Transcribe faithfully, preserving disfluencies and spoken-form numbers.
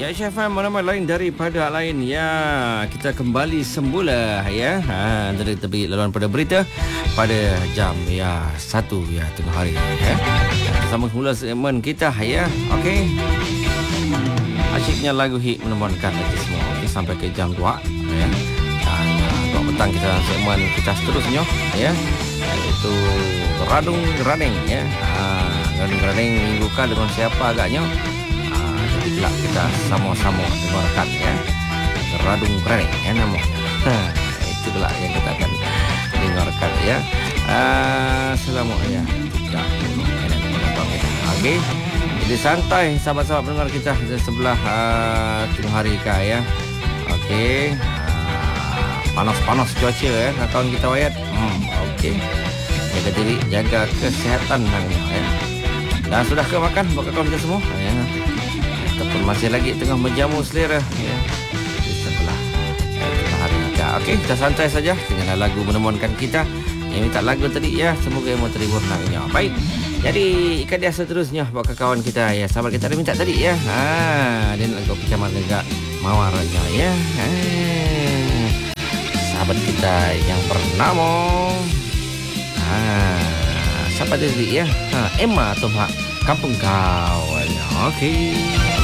Ya, Syafan, mana lain daripada lain ya. Kita kembali semula ya. Ha, dari terbit laluan pada berita pada jam ya satu ya tengah hari ya. Kita sambung semula segmen kita ya. Okey. Asyiknya lagu hit menemukan lagi semua. Okay, sampai ke jam dua ya. Dan dua petang kita segmen kita seterusnya ya. Iaitu Radung Graneng ya. Ha, Radung Graneng minggu kan dengan siapa agaknya? Bila kita sama-sama dengarkan ya, Radung Graneng ya namanya. Ha, itu pula yang kita akan dengarkan ya. Uh, Selamat ya. Tidak Okey. Jadi santai sahabat-sahabat pendengar kita di sebelah uh, tengah hari ka ya. Okey. Uh, panas-panas cuaca ya, kawan kita wayat. Hmm, okey. Jaga diri, jaga kesihatan ya. Dan sudah ke makan buat kawan kita semua ya. Ataupun masih lagi tengah menjamu selera ya, di sebelah ya, tengah hari kita. Okey, kita santai saja dengan lagu menemukan kita. Yang minta lagu tadi ya, semoga yang mau terhibur nangnya. Baik, jadi ikan dia seterusnya buat kawan kita ya. Sahabat kita ada minta tadi ya. Ha, dia nak lagu Kecaman Negak Mawar Raja ya. Ha, sahabat kita yang bernama ha, siapa dia tadi ya? Ha, Emma Tomha Kampung Kau. Okey.